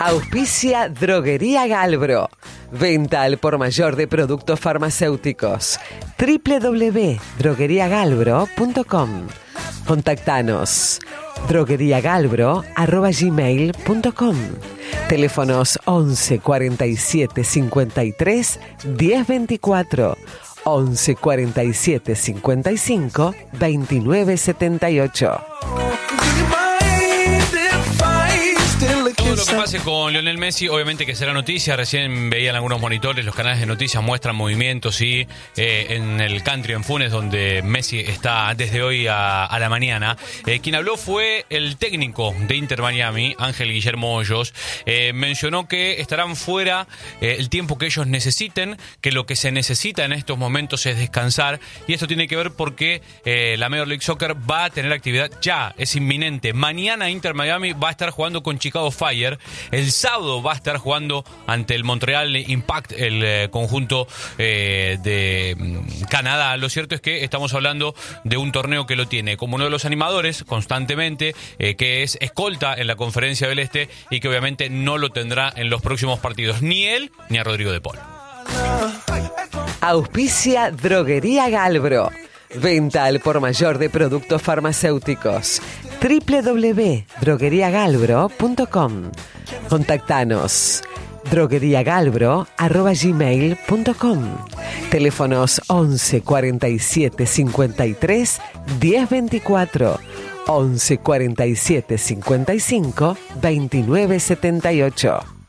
Auspicia Droguería Galbro. Venta al por mayor de productos farmacéuticos. www.drogueriagalbro.com. Contactanos. drogueriagalbro@gmail.com. Teléfonos 11 47 53 10 24. 11 47 55 29 78. Todo lo que pase con Lionel Messi, obviamente que será noticia. Recién veían algunos monitores, los canales de noticias muestran movimientos y en el country en Funes, donde Messi está desde hoy a la mañana. Quien habló fue el técnico de Inter Miami, Ángel Guillermo Hoyos. Mencionó que estarán fuera el tiempo que ellos necesiten, que lo que se necesita en estos momentos es descansar, y esto tiene que ver porque la Major League Soccer va a tener actividad ya, es inminente. Mañana Inter Miami va a estar jugando con Chicago Fire. El sábado va a estar jugando ante el Montreal Impact, el conjunto de Canadá. Lo cierto es que estamos hablando de un torneo que lo tiene como uno de los animadores constantemente, que es escolta en la Conferencia del Este y que obviamente no lo tendrá en los próximos partidos, ni él ni a Rodrigo de Paul. Auspicia Droguería Galbro. Venta al por mayor de productos farmacéuticos. www.drogueriagalbro.com. Contactanos. drogueriagalbro@gmail.com. Teléfonos 11 47 53 10 24. 11 47 55 29 78.